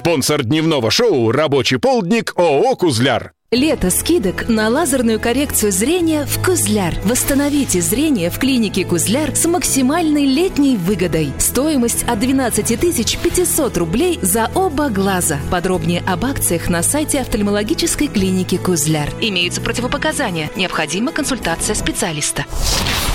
Спонсор дневного шоу «Рабочий полдник» ООО «Кузляр». Лето скидок на лазерную коррекцию зрения в Кузляр. Восстановите зрение в клинике Кузляр с максимальной летней выгодой. Стоимость от 12 500 рублей за оба глаза. Подробнее об акциях на сайте офтальмологической клиники Кузляр. Имеются противопоказания. Необходима консультация специалиста.